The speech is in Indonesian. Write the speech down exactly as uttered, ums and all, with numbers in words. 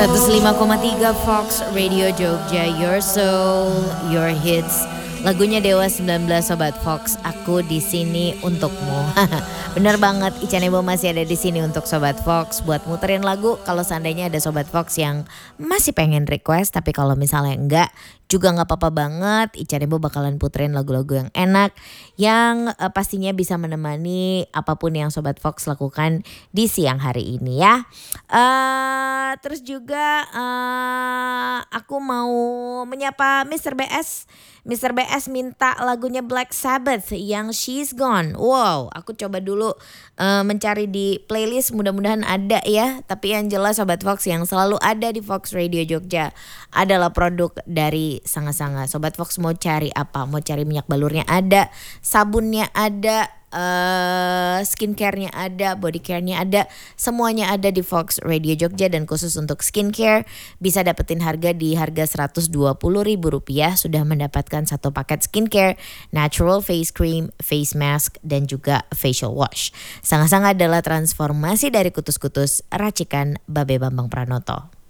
seratus lima koma tiga Fox Radio Jogja, Your Soul, Your Hits. Lagunya Dewa sembilan belas Sobat Fox, aku di sini untukmu. Bener banget, Ica Nebo masih ada di sini untuk Sobat Fox buat muterin lagu kalau seandainya ada Sobat Fox yang masih pengen request, tapi kalau misalnya enggak juga nggak apa-apa banget. Ica Nebo bakalan puterin lagu-lagu yang enak yang uh, pastinya bisa menemani apapun yang Sobat Fox lakukan di siang hari ini ya. Uh, terus juga uh, aku mau menyapa mister B S. mister B S minta lagunya Black Sabbath yang She's Gone. Wow, aku coba dulu uh, mencari di playlist, mudah-mudahan ada ya. Tapi yang jelas Sobat Fox yang selalu ada di Fox Radio Jogja adalah produk dari Sanga-Sanga. Sobat Fox mau cari apa? Mau cari minyak balurnya ada, sabunnya ada, Uh, skincare-nya ada, body care-nya ada, semuanya ada di Fox Radio Jogja. Dan khusus untuk skincare bisa dapetin harga di harga seratus dua puluh ribu rupiah sudah mendapatkan satu paket skincare, natural face cream, face mask, dan juga facial wash. Sanga-Sanga adalah transformasi dari kutus-kutus racikan Babe Bambang Pranoto.